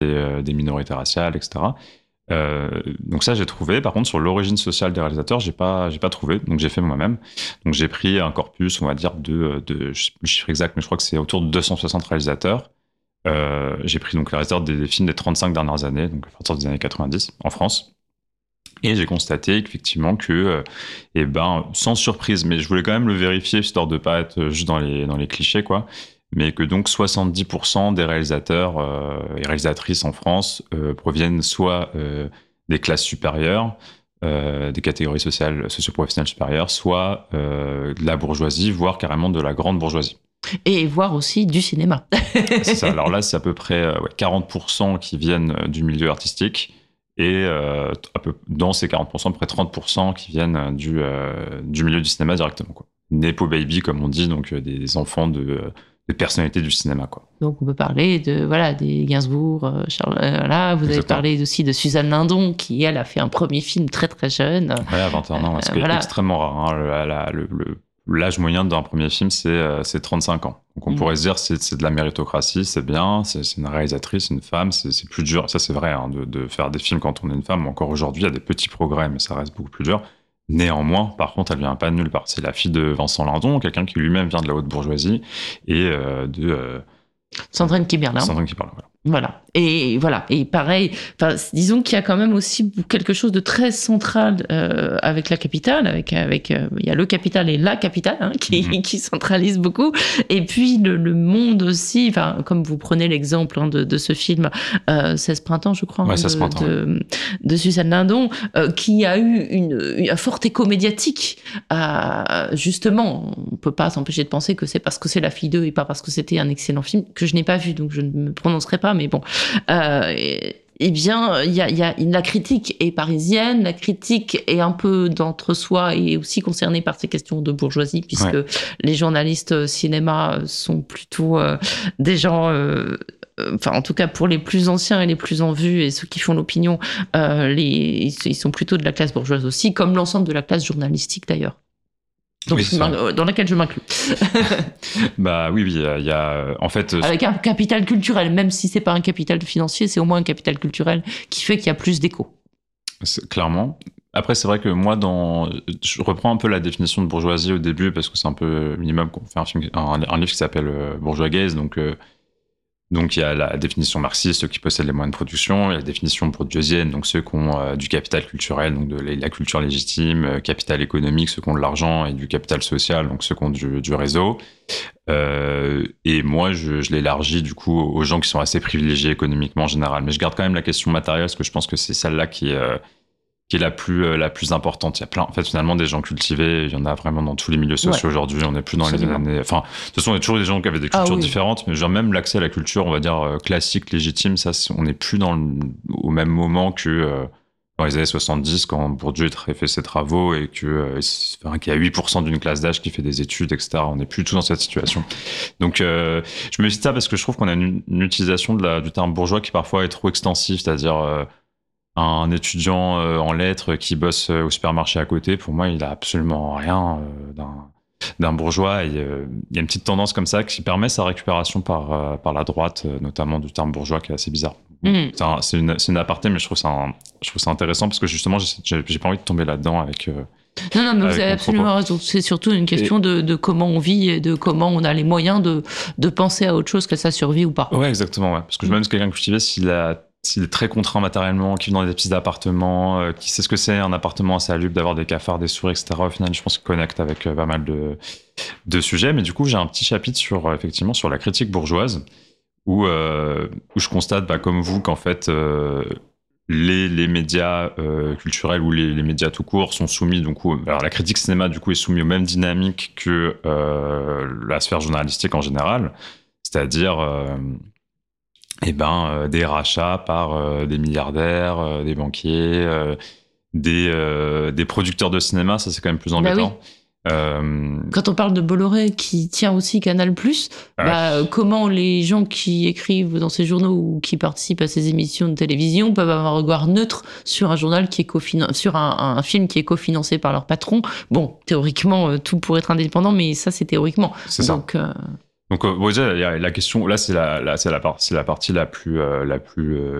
des minorités raciales, etc. Donc ça, j'ai trouvé. Par contre, sur l'origine sociale des réalisateurs, j'ai pas trouvé. Donc j'ai fait moi-même. Donc j'ai pris un corpus, on va dire, je sais plus le chiffre exact, mais je crois que c'est autour de 260 réalisateurs. J'ai pris donc les réalisateurs des films des 35 dernières années, donc à partir des années 90 en France. Et j'ai constaté effectivement que, sans surprise, mais je voulais quand même le vérifier histoire de pas être juste dans les clichés, quoi. Mais que donc 70% des réalisateurs et réalisatrices en France proviennent soit des classes supérieures, des catégories sociales, socio-professionnelles supérieures, soit de la bourgeoisie, voire carrément de la grande bourgeoisie. Et voir aussi du cinéma. C'est ça. Alors là, c'est à peu près 40% qui viennent du milieu artistique. Et dans ces 40%, à peu près 30% qui viennent du milieu du cinéma directement, quoi. Nepo baby, comme on dit, donc des enfants de personnalités du cinéma, quoi. Donc on peut parler des Gainsbourg, Charles, vous avez parlé aussi de Suzanne Lindon, qui elle a fait un premier film très très jeune. Ouais, à 21 ans, ce qui est extrêmement rare. Hein. L'âge moyen d'un premier film, c'est 35 ans. Donc on pourrait se dire c'est de la méritocratie, c'est bien, c'est une réalisatrice, une femme, c'est plus dur. Ça c'est vrai, hein, de faire des films quand on est une femme. Encore aujourd'hui, il y a des petits progrès, mais ça reste beaucoup plus dur. Néanmoins, par contre, elle vient pas de nulle part. C'est la fille de Vincent Lindon, quelqu'un qui lui-même vient de la haute bourgeoisie, et de Sandrine Kiberlin. Voilà. Et pareil, disons qu'il y a quand même aussi quelque chose de très central avec la capitale, il y a le capital et la capitale qui centralise beaucoup. Et puis le monde aussi, comme vous prenez l'exemple de ce film 16 printemps, je crois, de Suzanne Lindon, qui a eu un fort écho médiatique. Justement, on peut pas s'empêcher de penser que c'est parce que c'est la fille d'eux et pas parce que c'était un excellent film que je n'ai pas vu, donc je ne me prononcerai pas, mais bon. Eh bien, la critique est parisienne, la critique est un peu d'entre-soi et aussi concernée par ces questions de bourgeoisie, puisque les journalistes cinéma sont plutôt des gens... en tout cas pour les plus anciens et les plus en vue et ceux qui font l'opinion, ils sont plutôt de la classe bourgeoise aussi, comme l'ensemble de la classe journalistique d'ailleurs. Donc, dans laquelle je m'inclus. Oui, il y a en fait... Avec un capital culturel, même si c'est pas un capital financier, c'est au moins un capital culturel qui fait qu'il y a plus d'écho. Clairement. Après, c'est vrai que moi, je reprends un peu la définition de bourgeoisie au début, parce que c'est un peu minimum qu'on fait un livre qui s'appelle Bourgeois Gaze, donc il y a la définition marxiste, ceux qui possèdent les moyens de production, il y a la définition bourdieusienne, donc ceux qui ont du capital culturel, donc de la culture légitime, capital économique, ceux qui ont de l'argent, et du capital social, donc ceux qui ont du réseau. Et moi, je l'élargis du coup aux gens qui sont assez privilégiés économiquement en général. Mais je garde quand même la question matérielle, parce que je pense que c'est celle-là qui est la plus importante. Il y a plein, en fait, finalement, des gens cultivés. Il y en a vraiment dans tous les milieux sociaux aujourd'hui. On n'est plus dans les années. Enfin, de toute façon, il y a toujours des gens qui avaient des cultures différentes, mais genre même l'accès à la culture, on va dire classique, légitime, ça, on n'est plus au même moment que dans les années 70, quand Bourdieu a fait ses travaux et qu'il y a 8% d'une classe d'âge qui fait des études, etc. On n'est plus tout dans cette situation. Donc, je me dis ça parce que je trouve qu'on a une utilisation du terme bourgeois qui parfois est trop extensive, c'est-à-dire un étudiant en lettres qui bosse au supermarché à côté, pour moi, il a absolument rien d'un bourgeois. Et il y a une petite tendance comme ça qui permet sa récupération par la droite, notamment du terme bourgeois, qui est assez bizarre. C'est une aparté, mais je trouve ça intéressant parce que justement, j'ai pas envie de tomber là-dedans avec... Non, mais vous avez absolument raison. C'est surtout une question de comment on vit et de comment on a les moyens de penser à autre chose que sa survie ou pas. Ouais, exactement. Ouais. Parce que même si quelqu'un cultivé, s'il est très contraint matériellement, qui vit dans des petits appartements, qui sait ce que c'est un appartement insalubre, d'avoir des cafards, des souris, etc. Au final, je pense qu'il connecte avec pas mal de sujets. Mais du coup, j'ai un petit chapitre sur la critique bourgeoise où je constate, comme vous, qu'en fait, les médias culturels ou les médias tout court sont soumis, alors la critique cinéma, du coup, est soumise aux mêmes dynamiques que la sphère journalistique en général. C'est-à-dire... des rachats par des milliardaires, des banquiers, des producteurs de cinéma, ça c'est quand même plus embêtant. Quand on parle de Bolloré qui tient aussi Canal+, comment les gens qui écrivent dans ces journaux ou qui participent à ces émissions de télévision peuvent avoir un regard neutre sur un journal qui est sur un film qui est cofinancé par leur patron. Bon, théoriquement, tout pourrait être indépendant, mais ça c'est théoriquement. C'est donc, ça. Donc, la question, là, c'est la partie la plus